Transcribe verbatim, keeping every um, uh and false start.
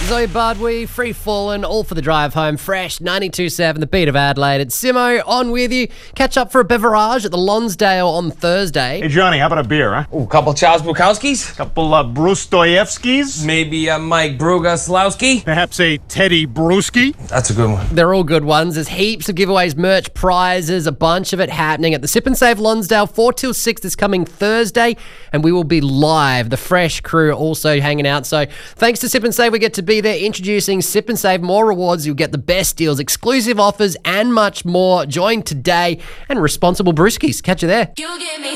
Zoe Bardwee, Free Fallin', all for the drive home. Fresh, ninety-two point seven, the beat of Adelaide. It's Simo on with you. Catch up for a beverage at the Lonsdale on Thursday. Hey, Johnny, how about a beer, huh? Ooh, couple Charles Bukowskis. Couple uh, Brustoyevskis. Maybe a Mike Brugaslowski. Perhaps a Teddy Bruschi. That's a good one. They're all good ones. There's heaps of giveaways, merch, prizes, a bunch of it happening at the Sip and Save Lonsdale, four till six this coming Thursday, and we will be live. The Fresh crew also hanging out. So thanks to Sip and Save, we get to be there introducing Sip and Save more rewards. You'll get the best deals, exclusive offers, and much more. Join today and responsible brewskis. Catch you there. You give me